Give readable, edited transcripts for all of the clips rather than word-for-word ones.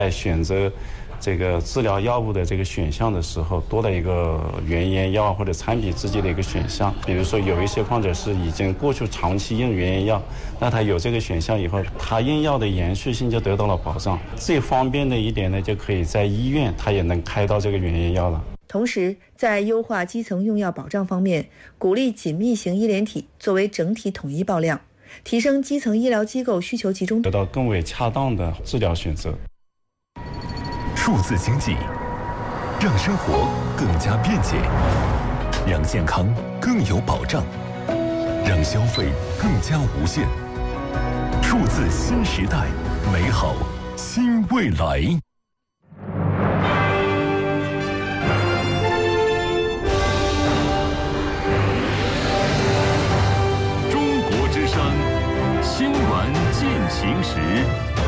在选择这个治疗药物的这个选项的时候，多了一个原研药或者参比之间的一个选项。比如说有一些患者是已经过去长期用原研药，那他有这个选项以后，他用药的延续性就得到了保障。最方便的一点呢，就可以在医院他也能开到这个原研药了。 同时，在优化基层用药保障方面，鼓励紧密型医联体作为整体统一报量，提升基层医疗机构需求集中， 得到更为恰当的治疗选择。 数字经济让生活更加便捷，让健康更有保障，让消费更加无限。数字新时代，美好新未来。 中国之声新闻进行时。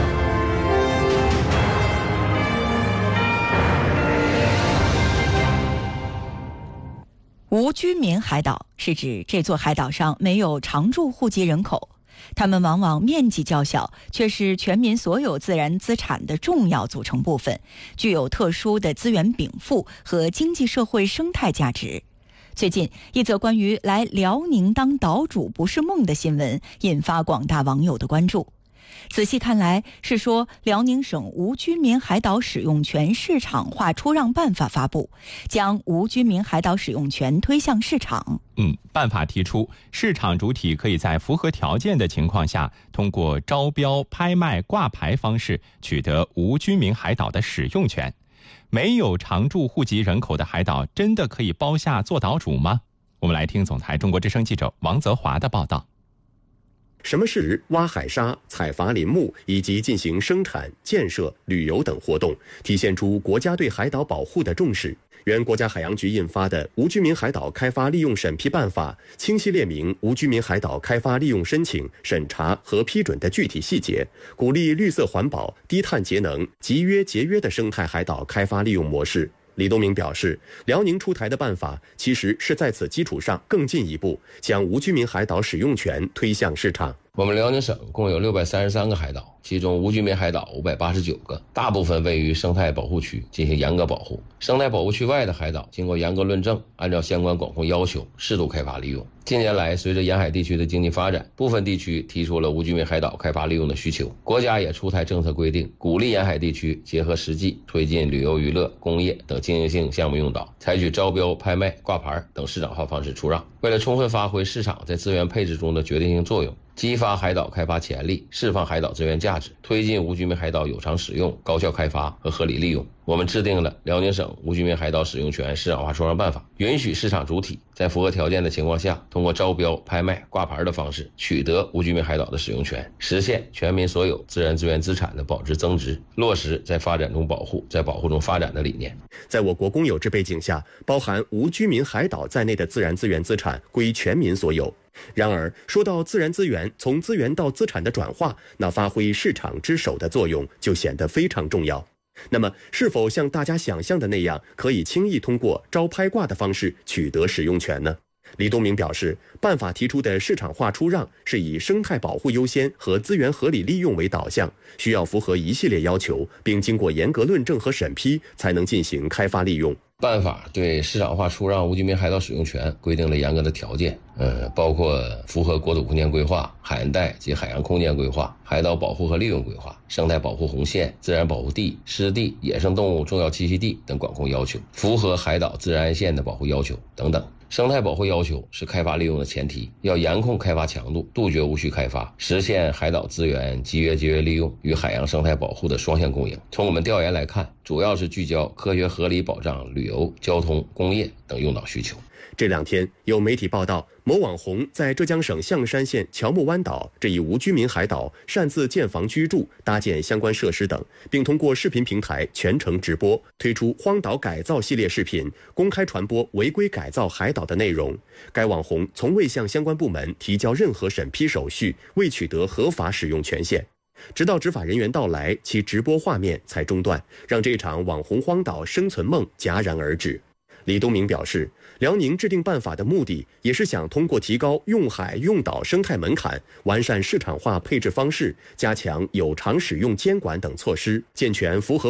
无居民海岛是指这座海岛上没有常住户籍人口，他们往往面积较小，却是全民所有自然资产的重要组成部分，具有特殊的资源禀赋和经济社会生态价值。最近，一则关于来辽宁当岛主不是梦的新闻引发广大网友的关注。仔细看来，是说辽宁省无居民海岛使用权市场化出让办法发布，将无居民海岛使用权推向市场。 办法提出，市场主体可以在符合条件的情况下，通过招标、拍卖、挂牌方式取得无居民海岛的使用权。没有常住户籍人口的海岛，真的可以包下做岛主吗？我们来听总台中国之声记者王泽华的报道。 什么是挖海沙、采伐林木以及进行生产、建设、旅游等活动，体现出国家对海岛保护的重视。原国家海洋局印发的《无居民海岛开发利用审批办法》清晰列明无居民海岛开发利用申请、审查和批准的具体细节，鼓励绿色环保、低碳节能、集约节约的生态海岛开发利用模式。李东明表示，辽宁出台的办法其实是在此基础上更进一步，将无居民海岛使用权推向市场。 我们辽宁省共有633个海岛，其中无居民海岛589个，大部分位于生态保护区进行严格保护。生态保护区外的海岛经过严格论证，按照相关管控要求适度开发利用。近年来，随着沿海地区的经济发展，部分地区提出了无居民海岛开发利用的需求，国家也出台政策规定，鼓励沿海地区结合实际，推进旅游娱乐、工业等经营性项目用岛，采取招标、拍卖、挂牌等市场化方式出让。为了充分发挥市场在资源配置中的决定性作用，激发海岛开发潜力，释放海岛资源价值，推进无居民海岛有偿使用、高效开发和合理利用，我们制定了《辽宁省无居民海岛使用权市场化出让办法》，允许市场主体在符合条件的情况下，通过招标、拍卖、挂牌的方式取得无居民海岛的使用权，实现全民所有自然资源资产的保值增值，落实在发展中保护、在保护中发展的理念。 在我国公有制背景下，包含无居民海岛在内的自然资源资产归全民所有。然而，说到自然资源从资源到资产的转化，那发挥市场之手的作用就显得非常重要。那么，是否像大家想象的那样，可以轻易通过招拍挂的方式取得使用权呢？李东明表示，办法提出的市场化出让是以生态保护优先和资源合理利用为导向，需要符合一系列要求，并经过严格论证和审批，才能进行开发利用。 办法对市场化出让无居民海岛使用权规定了严格的条件，包括符合国土空间规划、海岸带及海洋空间规划、海岛保护和利用规划、生态保护红线、自然保护地、湿地、野生动物重要栖息地等管控要求，符合海岛自然岸线的保护要求等等。生态保护要求是开发利用的前提，要严控开发强度，杜绝无序开发，实现海岛资源集约节约利用与海洋生态保护的双向共赢。从我们调研来看，主要是聚焦科学合理保障旅游、交通、工业等用岛需求。 这两天有媒体报道，某网红在浙江省象山县乔木湾岛这一无居民海岛擅自建房居住、搭建相关设施等，并通过视频平台全程直播，推出荒岛改造系列视频，公开传播违规改造海岛的内容。该网红从未向相关部门提交任何审批手续，未取得合法使用权限。直到执法人员到来，其直播画面才中断，让这场网红荒岛生存梦戛然而止。李东明表示，辽宁制定办法的目的也是想通过提高用海用岛生态门槛，完善市场化配置方式，加强有偿使用监管等措施，健全符合